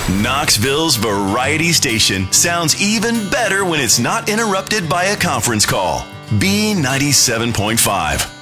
Knoxville's Variety Station sounds even better when it's not interrupted by a conference call. B97.5.